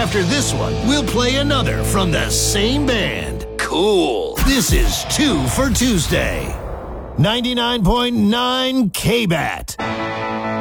after this one, we'll play another from the same band. Cool. This is 2 for Tuesday. 99.9 KBAT.